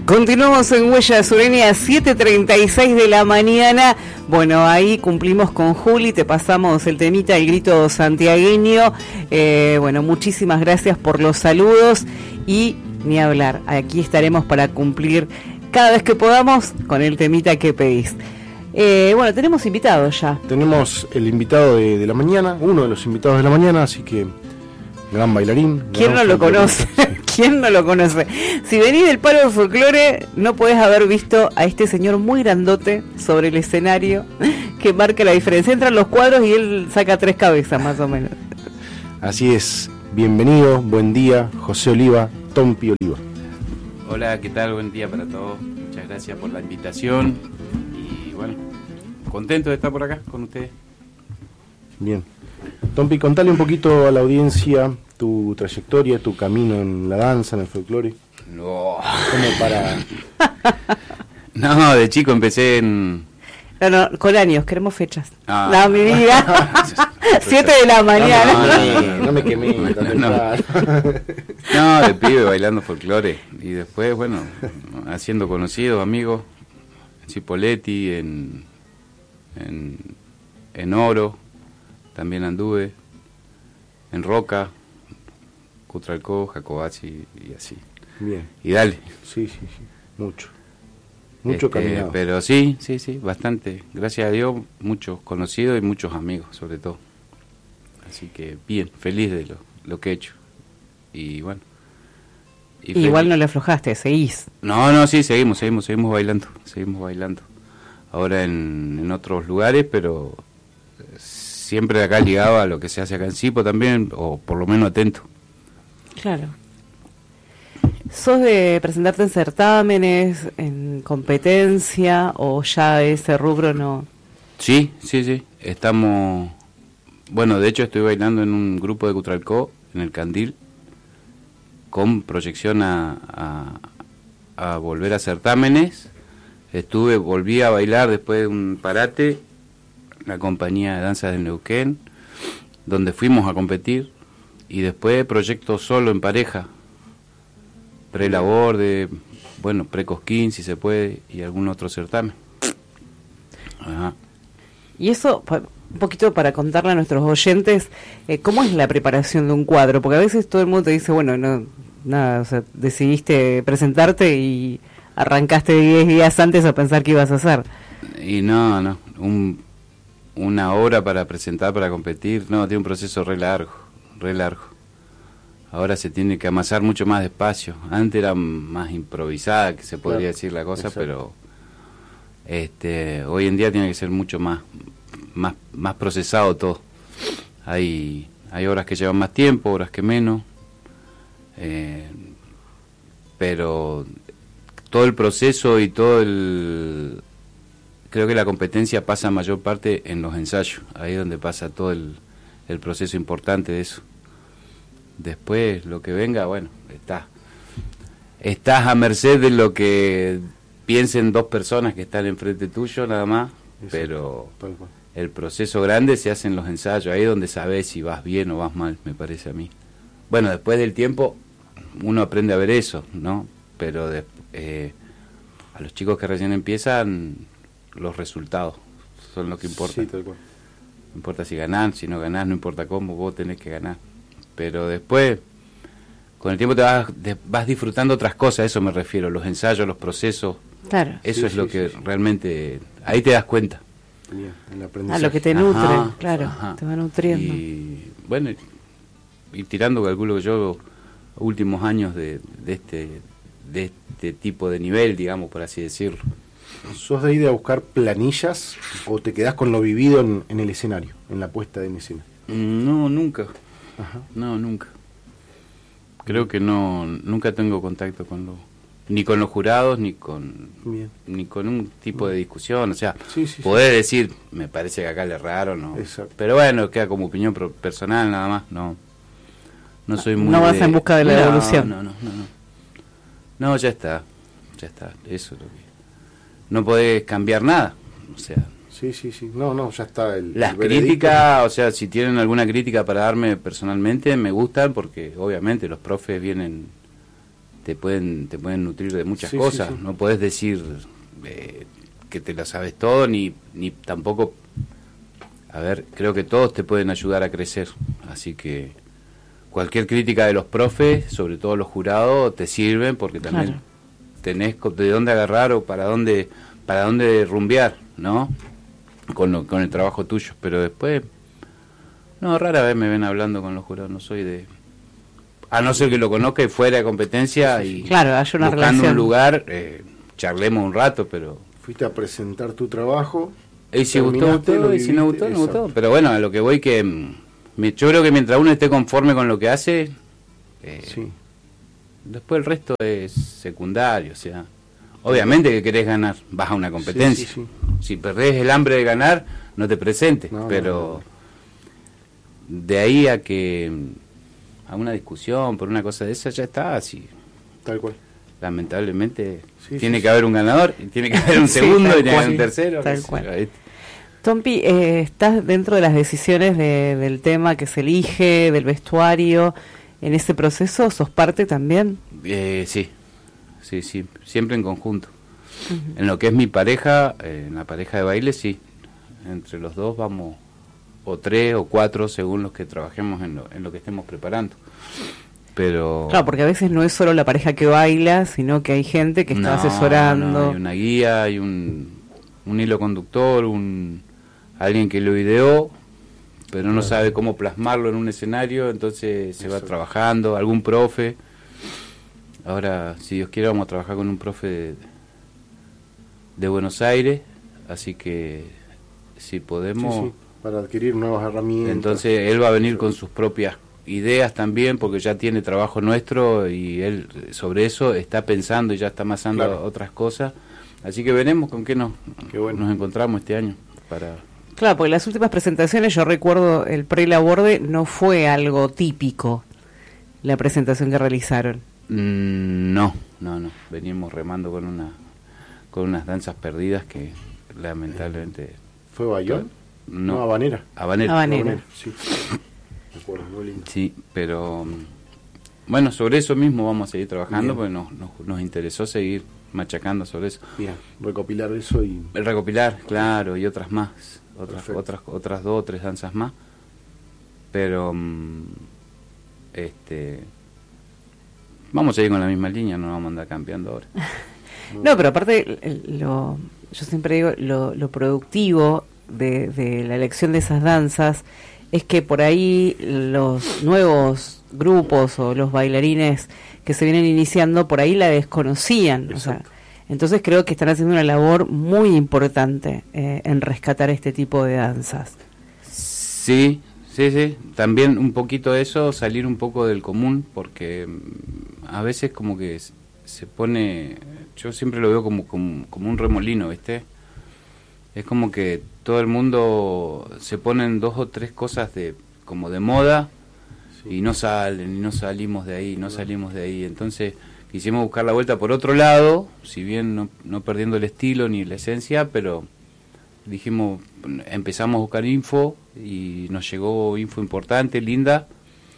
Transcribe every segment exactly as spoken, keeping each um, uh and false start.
Continuamos en Huella Sureña, siete treinta y seis de la mañana. Bueno, ahí cumplimos con Juli, te pasamos el temita, el grito santiagueño. Eh, bueno, muchísimas gracias por los saludos y ni hablar. Aquí estaremos para cumplir cada vez que podamos con el temita que pedís. Eh, bueno, tenemos invitados ya. Tenemos el invitado de, de la mañana, uno de los invitados de la mañana, así que gran bailarín. ¿Quién no lo conoce? ¿Quién no lo conoce? Si venís del palo del folclore, no podés haber visto a este señor muy grandote sobre el escenario que marca la diferencia. Entran los cuadros y él saca tres cabezas más o menos. Así es. Bienvenido, buen día, José Oliva, Tompi Oliva. Hola, ¿qué tal? Buen día para todos. Muchas gracias por la invitación. Y bueno, contento de estar por acá con ustedes. Bien. Tompi, contale un poquito a la audiencia tu trayectoria, tu camino en la danza, en el folclore. No. Como para... No, de chico empecé en... No, no, con años, queremos fechas. Ah. No, mi vida. Siete de la mañana. No, no, no, no me quemé. No, no. No, de pibe bailando folclore. Y después, bueno, haciendo conocidos, amigos. En Cipolletti, en, en, en Oro, también anduve. En Roca, Cutralcó, Jacobacci y así. Bien. Y dale. Sí, sí, sí. Mucho. Mucho este, caminado. Pero sí, sí, sí, bastante. Gracias a Dios, muchos conocidos y muchos amigos, sobre todo. Así que bien, feliz de lo, lo que he hecho. Y bueno. Y igual no le aflojaste, seguís. No, no, sí, seguimos, seguimos, seguimos bailando, seguimos bailando. Ahora en, en otros lugares, pero siempre acá ligado a lo que se hace acá en Cipo también, o por lo menos atento. Claro. ¿Sos de presentarte en certámenes, en competencia, o ya ese rubro no? Sí, sí, sí. Estamos... Bueno, de hecho estoy bailando en un grupo de Cutralcó, en el Candil, con proyección a, a, a volver a certámenes. Estuve, volví a bailar después de un parate, la compañía de danza del Neuquén, donde fuimos a competir, y después proyecto solo en pareja, pre-labor de, bueno, pre-cosquín si se puede, y algún otro certamen. Ajá. Y eso, un poquito para contarle a nuestros oyentes, eh, ¿cómo es la preparación de un cuadro? Porque a veces todo el mundo te dice, bueno, no, nada, o sea, decidiste presentarte y arrancaste diez días antes a pensar qué ibas a hacer. Y no, no, un, una hora para presentar, para competir, no, tiene un proceso re largo, re largo. Ahora se tiene que amasar mucho más despacio. Antes era más improvisada, que se podría claro, decir la cosa, exacto. Pero este, hoy en día tiene que ser mucho más, más, más procesado todo. Hay, hay horas que llevan más tiempo, horas que menos, eh, pero todo el proceso y todo el... Creo que la competencia pasa mayor parte en los ensayos, ahí es donde pasa todo el, el proceso importante de eso. Después, lo que venga, bueno, está. Estás a merced de lo que piensen dos personas que están enfrente tuyo, nada más. Eso, pero el proceso grande se hace en los ensayos, ahí es donde sabes si vas bien o vas mal, me parece a mí. Bueno, después del tiempo, uno aprende a ver eso, ¿no? Pero de, eh, a los chicos que recién empiezan, los resultados son lo que importa. Sí, tal cual. No importa si ganás, si no ganás, no importa cómo, vos tenés que ganar. Pero después, con el tiempo te vas, te vas disfrutando otras cosas, a eso me refiero, los ensayos, los procesos. Claro. Eso sí, es sí, lo sí, que sí. realmente, ahí te das cuenta. Bien, el A aprendizaje. lo que te nutre, Ajá, claro, ajá. te va nutriendo. Y bueno, y tirando, calculo que yo, últimos años de, de este de este tipo de nivel, digamos, por así decirlo. ¿Sos de ir a buscar planillas o te quedás con lo vivido en, en el escenario, en la puesta en escena? No, nunca. Ajá. No, nunca. Creo que no, nunca tengo contacto con los, ni con los jurados, ni con, Bien. ni con un tipo de discusión. O sea, sí, sí, poder sí. decir, me parece que acá le erraron, no. Exacto. Pero bueno, queda como opinión pro- personal nada más. No, no soy muy. No vas de... en busca de la no, evolución. No, no, no, no. No, ya está, ya está. Eso es lo que. No podés cambiar nada. O sea. Sí, sí, sí. No, no, ya está el. Las el veredicto. críticas, o sea, si tienen alguna crítica para darme personalmente, me gustan porque obviamente los profes vienen, te pueden te pueden nutrir de muchas Sí, cosas. sí, sí. No podés decir eh, que te lo sabes todo, ni, ni tampoco... A ver, creo que todos te pueden ayudar a crecer. Así que cualquier crítica de los profes, sobre todo los jurados, te sirven porque también Claro. tenés co- de dónde agarrar o para dónde para dónde rumbear, ¿no? Con, lo, con el trabajo tuyo. Pero después... No, rara vez me ven hablando con los jurados. No soy de... A no ser que lo conozca y fuera de competencia y Claro, hay una buscando relación. un lugar, eh, charlemos un rato, pero... Fuiste a presentar tu trabajo. Y si gustó, terminaste, gustó, lo y si no viviste, gustó, no gustó. exacto. Pero bueno, a lo que voy que... mm, mi- Yo creo que mientras uno esté conforme con lo que hace, eh, Sí, después el resto es secundario, o sea... Obviamente que querés ganar, vas a una competencia. Sí, sí, Si perdés el hambre de ganar, no te presentes. No, pero no, no. de ahí a que... a una discusión por una cosa de esa, ya está así. tal cual. Lamentablemente Sí, tiene sí, que sí. haber un ganador, y tiene que haber un Sí, segundo, tal y tiene que haber cual. un tercero. Tal qué sé cual. yo, ¿viste? Tompi, eh, estás dentro de las decisiones de- del tema que se elige, del vestuario. ¿En ese proceso sos parte también? Eh, sí, sí, sí, siempre en conjunto. En lo que es mi pareja, eh, en la pareja de baile, sí. Entre los dos vamos, o tres o cuatro, según los que trabajemos en lo, en lo que estemos preparando. Pero... Claro, porque a veces no es solo la pareja que baila, sino que hay gente que está No, asesorando. no, hay una guía, hay un, un hilo conductor, un alguien que lo ideó, pero no sabe cómo plasmarlo en un escenario, entonces se va Exacto. trabajando, algún profe. Ahora, si Dios quiere, vamos a trabajar con un profe de, de Buenos Aires, así que si podemos... Sí, sí, para adquirir nuevas herramientas. Entonces él va a venir con sus propias ideas también, porque ya tiene trabajo nuestro y él sobre eso está pensando y ya está amasando Claro. otras cosas. Así que veremos con qué nos, Qué bueno. nos encontramos este año. Para Claro, porque las últimas presentaciones, yo recuerdo el pre-laborde, no fue algo típico la presentación que realizaron. Mm, no, no, no. Venimos remando con una con unas danzas perdidas que lamentablemente... ¿Fue Bayón? No, No, Habanera. Habanera. Habanera. Sí. Me acuerdo, muy lindo. Sí, pero mm, bueno, sobre eso mismo vamos a seguir trabajando, Bien. porque nos, nos, nos interesó seguir machacando sobre eso. Bien, recopilar eso y... El recopilar, claro, y otras más, otras Perfecto. otras otras dos o tres danzas más. Pero mm, este vamos a ir con la misma línea, no vamos a andar cambiando ahora. No, pero aparte, el- lo, yo siempre digo, lo, lo productivo de, de la elección de esas danzas es que por ahí los nuevos grupos o los bailarines que se vienen iniciando, por ahí la desconocían. O sea, Exacto. entonces creo que están haciendo una labor muy importante eh, en rescatar este tipo de danzas. Sí, sí, sí. También un poquito eso, salir un poco del común, porque mm, a veces como que s- se pone, yo siempre lo veo como, como, como un remolino, ¿viste? Es como que todo el mundo se ponen dos o tres cosas de como de moda Sí. y no salen, y no salimos de ahí, no salimos de ahí. Entonces quisimos buscar la vuelta por otro lado, si bien no, no perdiendo el estilo ni la esencia, pero dijimos, empezamos a buscar info y nos llegó info importante, linda,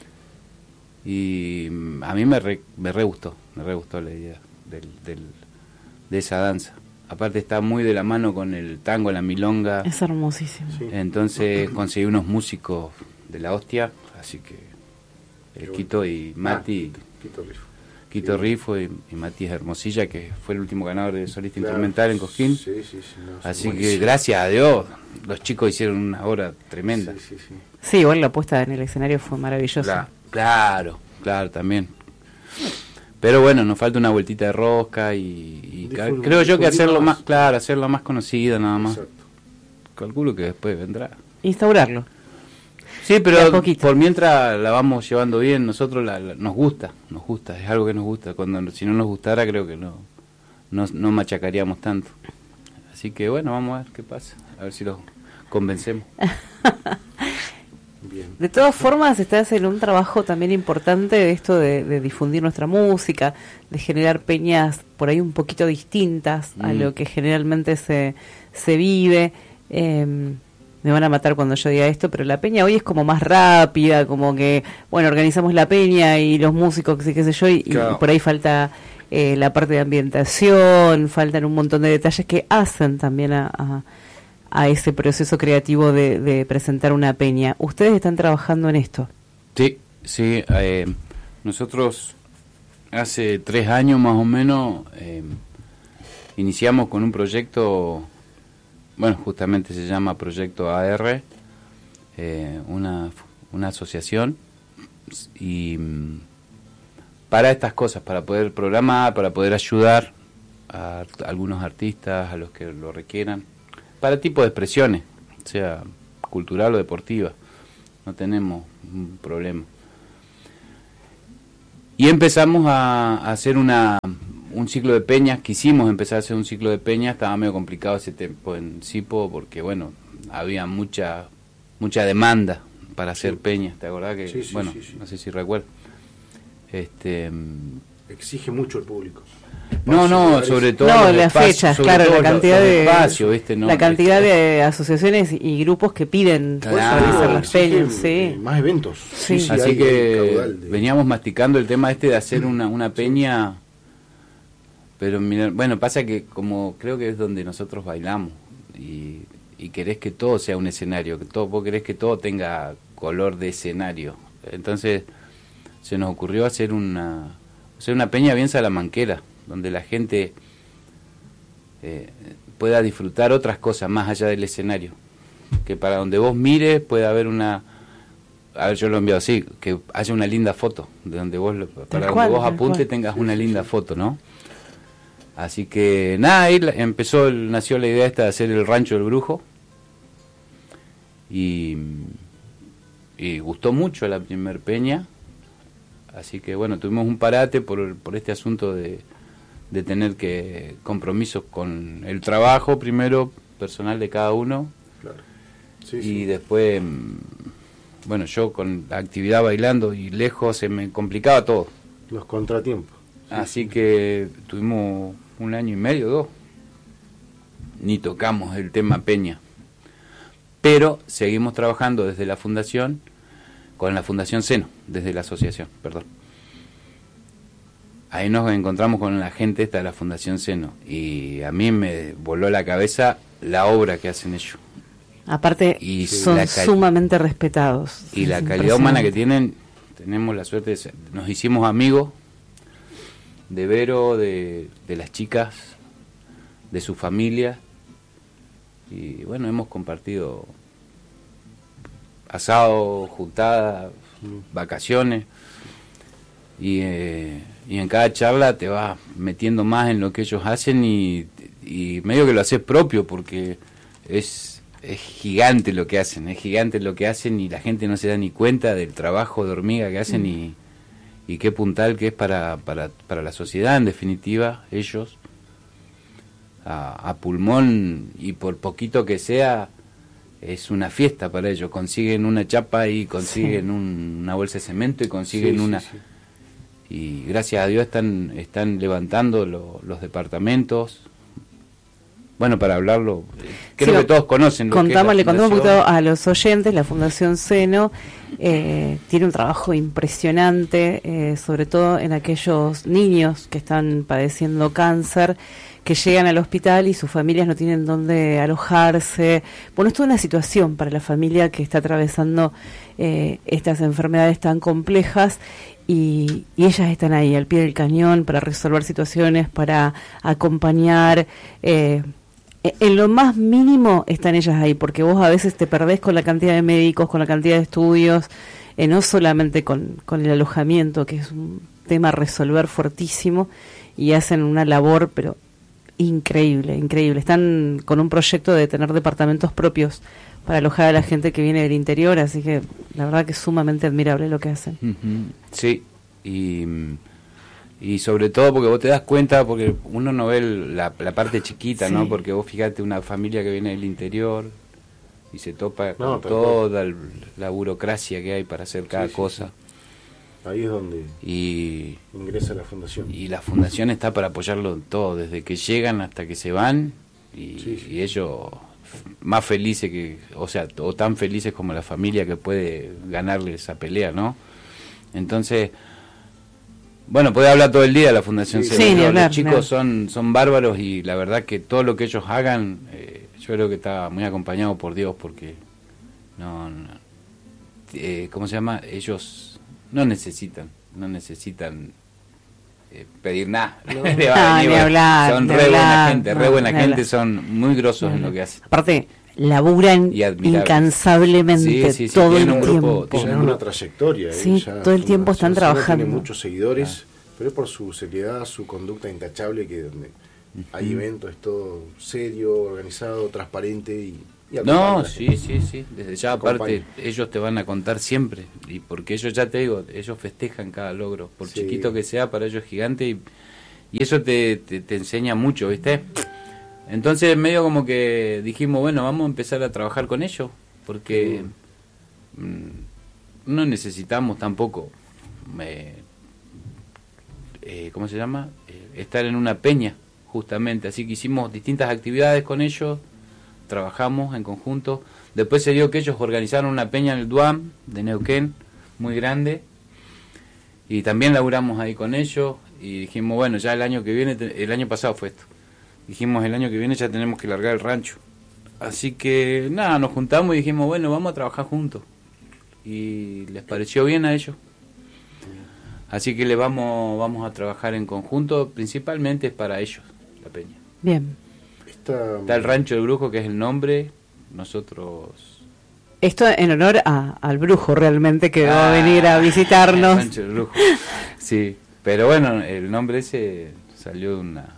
y mm, a mí me re, me re gustó, me re gustó la idea del, del, de esa danza. Aparte está muy de la mano con el tango, la milonga, Es hermosísimo. Sí. entonces conseguí unos músicos de la hostia, así que Qué el bueno. Quito y Mati, Ah, Quito Rifo. Quito Sí. Rifo y, y Matías Hermosilla, que fue el último ganador de solista Claro. instrumental en Cosquín. Sí, sí, sí. no, son Así que buenísimos. gracias a Dios, los chicos hicieron una obra tremenda. Sí, sí, sí. Sí, igual la puesta en el escenario fue maravillosa. Cla- claro, claro, también. Pero bueno, nos falta una vueltita de rosca y, y ca- Difundir- creo yo que difundir hacerlo más. más, claro, hacerlo más conocida nada más. Exacto. Calculo que después vendrá. Instaurarlo. Sí, De a pero poquito. por mientras la vamos llevando bien, nosotros la, la- nos gusta, nos gusta, es algo que nos gusta. Cuando si no nos gustara creo que no, no, no machacaríamos tanto. Así que bueno, vamos a ver qué pasa, a ver si los convencemos. Bien. De todas formas, estás en un trabajo también importante de esto de, de difundir nuestra música, de generar peñas por ahí un poquito distintas a Mm. lo que generalmente se, se vive. Eh, me van a matar cuando yo diga esto, pero la peña hoy es como más rápida, como que, bueno, organizamos la peña y los músicos, qué sé yo, y, claro. y por ahí falta eh, la parte de ambientación, faltan un montón de detalles que hacen también a, a, a ese proceso creativo de, de presentar una peña. ¿Ustedes están trabajando en esto? Sí, sí, eh, nosotros hace tres años más o menos eh, iniciamos con un proyecto, bueno, justamente se llama Proyecto A R, eh, una, una asociación, y para estas cosas, para poder programar, para poder ayudar a, a algunos artistas, a los que lo requieran, para tipo de expresiones, sea cultural o deportiva, no tenemos un problema. Y empezamos a, a hacer una un ciclo de peñas, quisimos empezar a hacer un ciclo de peñas, estaba medio complicado ese tiempo en Sipo porque, bueno, había mucha mucha demanda para hacer sí. peñas, ¿te acordás? Que, sí, sí, bueno, sí, sí. no sé si recuerdo. Este, exige mucho el público. No, no, sobre todo no, las fechas, claro, la cantidad de espacio, ¿viste? No, la cantidad de asociaciones y grupos que piden claro, realizar las peñas, sí. Más eventos. Sí. Sí, así que de... veníamos masticando el tema este de hacer una una peña, pero mira, bueno, pasa que como creo que es donde nosotros bailamos y, y querés que todo sea un escenario, que todo, vos querés que todo tenga color de escenario. Entonces se nos ocurrió hacer una hacer una peña bien salamanquera, donde la gente eh, pueda disfrutar otras cosas más allá del escenario, que para donde vos mires pueda haber una, a ver, yo lo he enviado así, que haya una linda foto, de donde vos, para donde vos apuntes tengas una linda foto, ¿no? Así que nada, ahí empezó, nació la idea esta de hacer el Rancho del Brujo, y, y gustó mucho la primer peña, así que bueno, tuvimos un parate por, por este asunto de de tener que compromisos con el trabajo primero personal de cada uno, claro. sí, y sí. después bueno, yo con la actividad bailando y lejos se me complicaba todo, los contratiempos, sí, así sí. que tuvimos un año y medio, dos, ni tocamos el tema peña, pero seguimos trabajando desde la fundación, con la Fundación Seno, desde la asociación, perdón. Ahí nos encontramos con la gente esta de la Fundación Seno y a mí me voló la cabeza la obra que hacen ellos. Aparte, y son cal... sumamente respetados. Y la calidad humana que tienen, tenemos la suerte de ser, nos hicimos amigos de Vero, de, de las chicas, de su familia, y bueno, hemos compartido asado, juntadas, mm. vacaciones, y... Eh, y en cada charla te vas metiendo más en lo que ellos hacen y, y medio que lo haces propio porque es, es gigante lo que hacen, es gigante lo que hacen y la gente no se da ni cuenta del trabajo de hormiga que hacen mm. y, y qué puntal que es para, para, para la sociedad, en definitiva, ellos a, a pulmón y por poquito que sea es una fiesta para ellos, consiguen una chapa y consiguen sí. un, una bolsa de cemento y consiguen sí, una... Sí, sí. Y gracias a Dios están están levantando lo, los departamentos. Bueno, para hablarlo, creo sí, que todos conocen. Lo contamos, que le contamos un poquito a los oyentes, la Fundación Seno eh, tiene un trabajo impresionante, eh, sobre todo en aquellos niños que están padeciendo cáncer, que llegan al hospital y sus familias no tienen dónde alojarse. Bueno, es toda una situación para la familia que está atravesando eh, estas enfermedades tan complejas. Y, y ellas están ahí al pie del cañón para resolver situaciones, para acompañar, eh, en lo más mínimo están ellas ahí, porque vos a veces te perdés con la cantidad de médicos, con la cantidad de estudios, eh, no solamente con, con el alojamiento, que es un tema a resolver fuertísimo, y hacen una labor pero increíble, increíble. Están con un proyecto de tener departamentos propios para alojar a la gente que viene del interior, así que la verdad que es sumamente admirable lo que hacen. Uh-huh. Sí, y, y sobre todo porque vos te das cuenta, porque uno no ve la, la parte chiquita, sí. ¿no? Porque vos fíjate una familia que viene del interior y se topa no, con toda el, la burocracia que hay para hacer cada sí, cosa. Sí, sí. Ahí es donde y, ingresa la fundación. Y la fundación está para apoyarlo en todo, desde que llegan hasta que se van, y, sí, sí. y ellos... más felices que, o sea, o tan felices como la familia que puede ganarle esa pelea, ¿no? Entonces, bueno, puede hablar todo el día la Fundación sí, Cero, sí, los hablar, chicos claro. son son bárbaros y la verdad que todo lo que ellos hagan, eh, yo creo que está muy acompañado por Dios, porque no, no eh, ¿cómo se llama? Ellos no necesitan, no necesitan eh, pedir nada. No, ni hablar, son ni re hablar, buena gente, no, re buena ni gente, hablar. son muy grosos No, en no. lo que hacen. Aparte, laburan Y admirables. incansablemente Sí, sí, sí, todo el tienen un grupo, tiempo. Ya tienen es un una grupo. trayectoria. Sí, ¿eh? Ya todo el Fundación tiempo están Cero trabajando. Tiene muchos seguidores, Ah. pero es por su seriedad, su conducta intachable, que donde hay eventos, es todo serio, organizado, transparente y, y al No, contrario, sí, sí, sí. Desde ya, aparte, Acompaña. ellos te van a contar siempre. Y porque ellos, ya te digo, ellos festejan cada logro. Por Sí. chiquito que sea, para ellos es gigante. Y, y eso te, te, te enseña mucho, ¿viste? Entonces, medio como que dijimos, bueno, vamos a empezar a trabajar con ellos. Porque mm, no necesitamos tampoco, eh, eh, ¿cómo se llama? Eh, estar en una peña, justamente. Así que hicimos distintas actividades con ellos. Trabajamos en conjunto. Después se dio que ellos organizaron una peña en el Duam de Neuquén, muy grande, y también laburamos ahí con ellos, y dijimos, bueno, ya el año que viene, el año pasado fue esto, dijimos, el año que viene ya tenemos que largar el rancho. Así que, nada, nos juntamos y dijimos, bueno, vamos a trabajar juntos. Y les pareció bien a ellos. Así que le vamos, vamos a trabajar en conjunto, principalmente es para ellos, la peña. Bien. Esta, Está el Rancho del Brujo, que es el nombre. Nosotros... Esto en honor a, al brujo realmente que va a Ah, venir a el visitarnos. Rancho del Brujo. Sí, pero bueno, el nombre ese salió de una...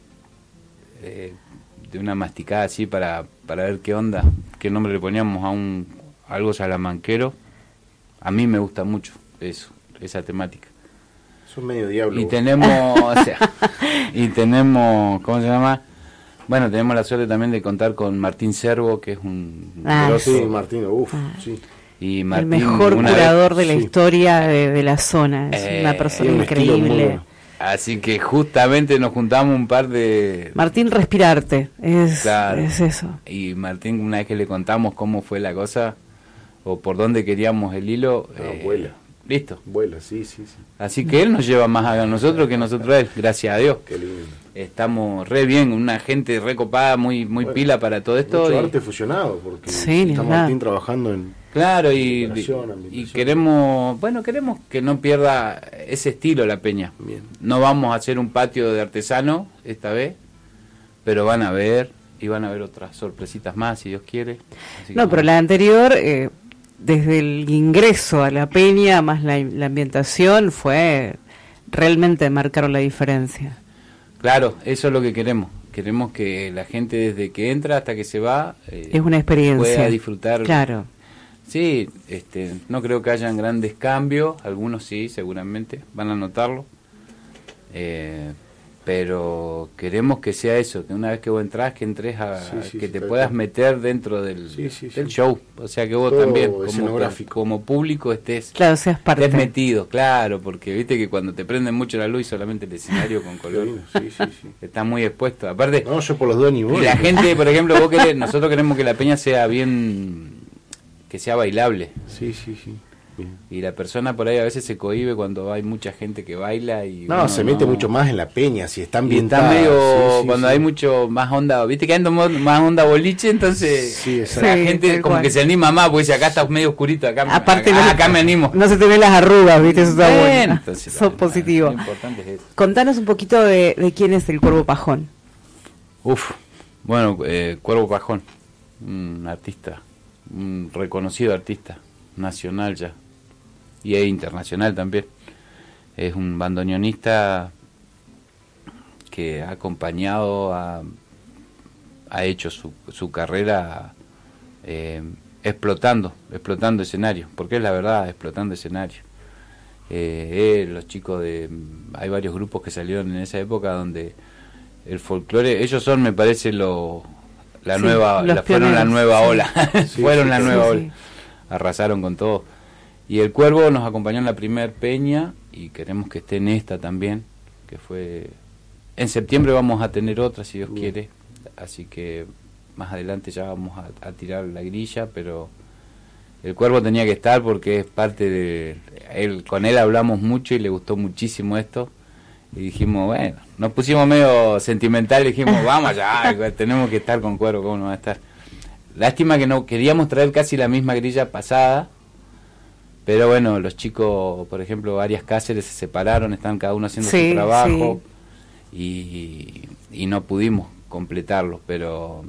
Eh, de una masticada así para, para ver qué onda, qué nombre le poníamos a un algo salamanquero. A mí me gusta mucho eso, esa temática. son medio diablo. Y vos. tenemos, o sea, y tenemos, ¿cómo se llama? Bueno, tenemos la suerte también de contar con Martín Servo, que es un Ah, grosso. Sí, Martino, uff, Ah. sí. Y El Martín, mejor una curador vez- de la sí. historia de, de la zona. Es Eh, una persona tiene un estilo muy increíble. bueno. Así que justamente nos juntamos un par de... Martín, respirarte. Es, Claro. es eso. Y Martín, una vez que le contamos cómo fue la cosa, o por dónde queríamos el hilo... Ah, eh, vuela. Listo. Vuela, sí, sí, sí. Así que él nos lleva más a nosotros que nosotros a él, gracias a Dios. Qué lindo. Estamos re bien, una gente recopada, muy muy Bueno, pila para todo esto. Mucho y- arte fusionado, porque Sí, ni está hablar. Martín trabajando en... Claro, y, Decoración, y ambientación. queremos, bueno, queremos que no pierda ese estilo la peña. Bien. No vamos a hacer un patio de artesano esta vez, pero van a ver, y van a ver otras sorpresitas más, si Dios quiere. Así que No, pero bueno. la anterior, eh, desde el ingreso a la peña, más la, la ambientación, fue realmente marcaron la diferencia. Claro, eso es lo que queremos. Queremos que la gente desde que entra hasta que se va eh, Es una experiencia. pueda disfrutar. Claro. Sí, este, no creo que hayan grandes cambios, algunos sí, seguramente, van a notarlo, eh, pero queremos que sea eso, que una vez que vos entras, que entres a, Sí, sí, que sí, te tal puedas cual. meter dentro del, Sí, sí, del sí. show, o sea que vos Todo también, como, escenográfico. como público, estés, Claro, seas parte. estés metido, claro, porque viste que cuando te prenden mucho la luz y solamente el escenario con Qué color, lindo, sí, sí, sí. está muy expuesto, aparte... No, yo por los dos ni Y voy. la gente, por ejemplo, vos querés, nosotros queremos que la peña sea bien, que sea bailable. Sí, sí, sí. Bien. Y la persona por ahí a veces se cohíbe cuando hay mucha gente que baila y No, uno se mete mucho más en la peña, si está Y ambientada. está medio, sí, sí, cuando sí. hay mucho más onda, viste que hay mo- más onda boliche, entonces Sí, exacto. la Sí, gente tal como cual. que se anima más, porque si acá está medio oscurito, acá, Aparte, acá, no- acá me animo. No se te ven las arrugas, ¿viste? Eso está Bueno, bueno. entonces, Sos lo- positivo. Lo importante es eso. Contanos un poquito de, de quién es el Cuervo Pajón. Uf, bueno, eh, Cuervo Pajón, un artista, un reconocido artista, nacional ya, y es internacional también. Es un bandoneonista que ha acompañado, a, ha hecho su, su carrera eh, explotando, explotando escenario, porque es la verdad, explotando escenario. Eh, eh, los chicos de... Hay varios grupos que salieron en esa época donde el folclore, ellos son, me parece, lo, la Sí, nueva, los la, fueron la pioneros, nueva sí. ola, Sí, fueron sí, la sí, nueva sí. ola, arrasaron con todo. Y el Cuervo nos acompañó en la primer peña y queremos que esté en esta también, que fue... En septiembre vamos a tener otra, si Dios Bien. quiere, así que más adelante ya vamos a, a tirar la grilla, pero el cuervo tenía que estar porque es parte de él. Con él hablamos mucho y le gustó muchísimo esto. Y dijimos, bueno, nos pusimos medio sentimental y dijimos, vamos allá, tenemos que estar con cuervo, ¿cómo no va a estar? Lástima que no queríamos traer casi la misma grilla pasada, pero bueno, los chicos, por ejemplo, Arias Cáceres se separaron, están cada uno haciendo sí, su trabajo sí. y, y no pudimos completarlos, pero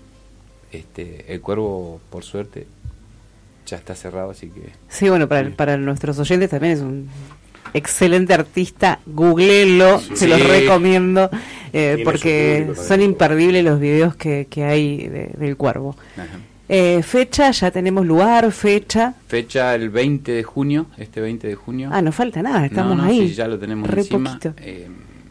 este el cuervo, por suerte, ya está cerrado, así que... Sí, bueno, para, para nuestros oyentes también es un excelente artista, googleenlo, sí, se los sí. recomiendo, eh, porque son imperdibles los videos que, que hay de, del cuervo. Eh, fecha, ya tenemos lugar, fecha. Fecha el veinte de junio, este veinte de junio. Ah, no falta nada, estamos no, no, ahí. Sí, ya lo tenemos Re encima. Eh,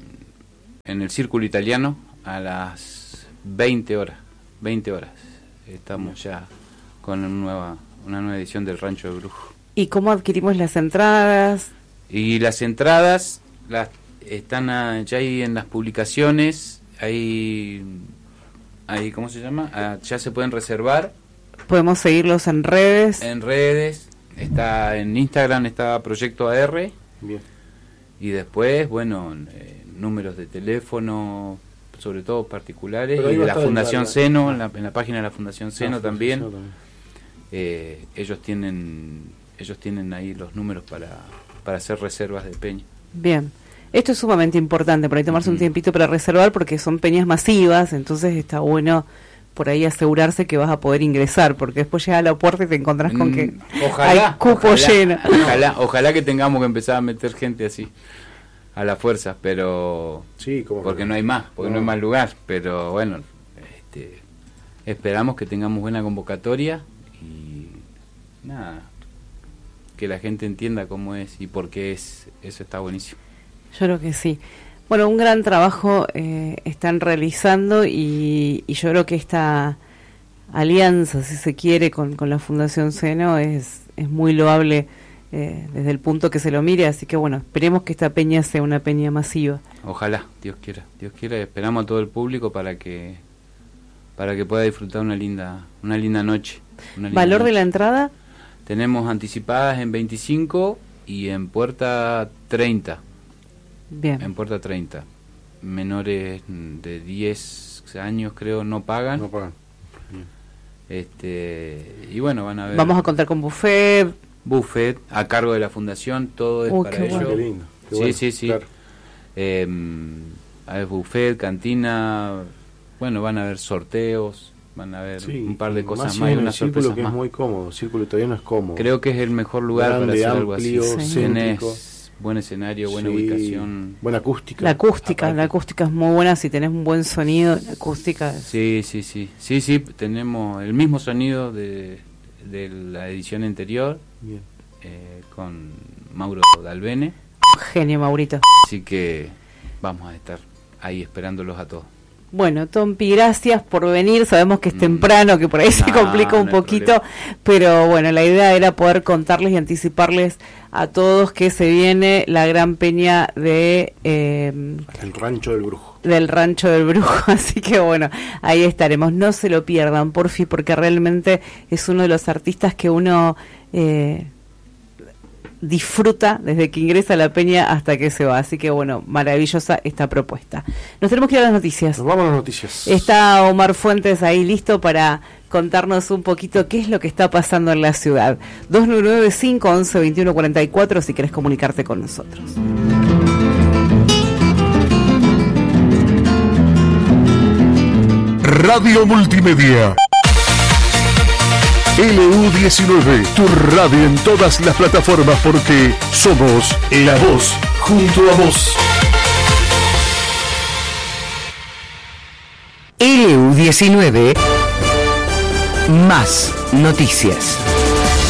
en el Círculo Italiano a las veinte horas, veinte horas. Estamos ya con una nueva, una nueva edición del Rancho del Brujo. ¿Y cómo adquirimos las entradas? Y las entradas las están a, ya ahí en las publicaciones, ahí, ahí ¿cómo se llama? Ah, ya se pueden reservar. Podemos seguirlos en redes. En redes, está en Instagram, está Proyecto A R. Bien. Y después, bueno, eh, números de teléfono, sobre todo particulares, y de la Fundación Seno, en la, en la página de la Fundación Seno ah, también. también. Eh, ellos tienen, ellos tienen ahí los números para... para hacer reservas de peña. Bien, esto es sumamente importante, por ahí tomarse uh-huh. un tiempito para reservar, porque son peñas masivas, entonces está bueno por ahí asegurarse que vas a poder ingresar, porque después llegas a la puerta y te encontrás con que ojalá, hay cupo ojalá, lleno. Ojalá, ojalá que tengamos que empezar a meter gente así, a la fuerza, pero sí, ¿cómo porque no? no hay más, porque no. no hay más lugar, pero bueno, este, esperamos que tengamos buena convocatoria y nada, que la gente entienda cómo es y por qué es, eso está buenísimo. Yo creo que sí. Bueno, un gran trabajo eh, están realizando y, y yo creo que esta alianza, si se quiere, con, con la Fundación Seno es, es muy loable eh, desde el punto que se lo mire, así que bueno, esperemos que esta peña sea una peña masiva. Ojalá, Dios quiera, Dios quiera, y esperamos a todo el público para que para que pueda disfrutar una linda una linda noche. Una linda ¿Valor noche. de la entrada? Tenemos anticipadas en veinticinco y en puerta treinta. Bien. En puerta treinta. Menores de diez años creo no pagan. No pagan. Este, y bueno, van a ver. Vamos a contar con buffet. Buffet a cargo de la fundación, todo es uh, para qué ellos. Bueno. Qué lindo. Qué sí, bueno, sí, sí, claro. eh, hay buffet, cantina, bueno, van a haber sorteos. Van a ver sí, un par de cosas más, más y una sorpresa que más. Es muy cómodo, Círculo Italiano es cómodo. Creo que es el mejor lugar Grande, para hacer algo amplio, así. Sí. Tenés buen escenario, buena sí. ubicación. Buena acústica. La acústica, aparte. La acústica es muy buena si tenés un buen sonido, la acústica es... Sí, sí, sí. Sí, sí, tenemos el mismo sonido de, de la edición anterior. Bien. Eh, con Mauro Dalbene. Genio, Maurito. Así que vamos a estar ahí esperándolos a todos. Bueno, Tompi, gracias por venir. Sabemos que es temprano, que por ahí se no, complica un no poquito, pero bueno, la idea era poder contarles y anticiparles a todos que se viene la gran peña de eh, el Rancho del Brujo. Del Rancho del Brujo, así que bueno, ahí estaremos. No se lo pierdan, porfi, porque realmente es uno de los artistas que uno eh, disfruta desde que ingresa a la peña hasta que se va, así que bueno, maravillosa esta propuesta. Nos tenemos que ir a las noticias. Nos vamos a las noticias. Está Omar Fuentes ahí listo para contarnos un poquito qué es lo que está pasando en la ciudad. dos nueve nueve, cinco once, veintiuno cuarenta y cuatro si querés comunicarte con nosotros. Radio Multimedia L U diecinueve, tu radio en todas las plataformas porque somos la voz junto a vos. L U diecinueve, más noticias.